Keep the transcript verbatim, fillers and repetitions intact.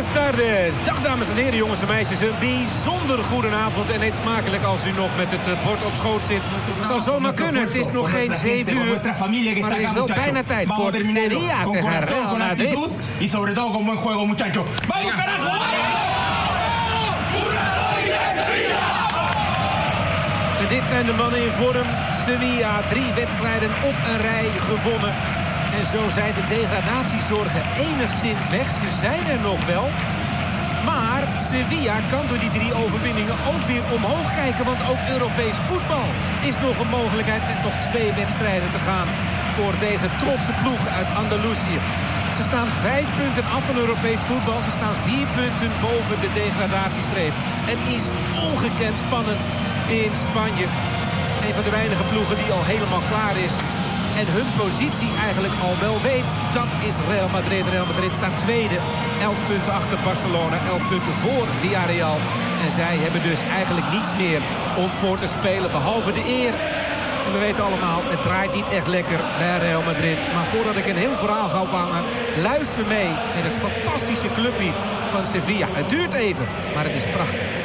Buenas tardes. Dag dames en heren, jongens en meisjes. Een bijzonder goedenavond. En eet smakelijk als u nog met het bord op schoot zit. Zal zomaar kunnen. Het is nog geen zeven uur. Maar het is wel bijna tijd voor Sevilla tegen Real Madrid. Y sobre todo con buen juego, muchachos. ¡Vamos, carajo! En dit zijn de mannen in vorm. Sevilla, drie wedstrijden op een rij gewonnen. En zo zijn de degradatiezorgen enigszins weg. Ze zijn er nog wel. Maar Sevilla kan door die drie overwinningen ook weer omhoog kijken. Want ook Europees voetbal is nog een mogelijkheid met nog twee wedstrijden te gaan voor deze trotse ploeg uit Andalusië. Ze staan vijf punten af van Europees voetbal. Ze staan vier punten boven de degradatiestreep. Het is ongekend spannend in Spanje. Een van de weinige ploegen die al helemaal klaar is. En hun positie eigenlijk al wel weet. Dat is Real Madrid. Real Madrid staat tweede. elf punten achter Barcelona. elf punten voor Villarreal. En zij hebben dus eigenlijk niets meer om voor te spelen. Behalve de eer. En we weten allemaal, het draait niet echt lekker bij Real Madrid. Maar voordat ik een heel verhaal ga ophangen, luister mee met het fantastische clublied van Sevilla. Het duurt even, maar het is prachtig.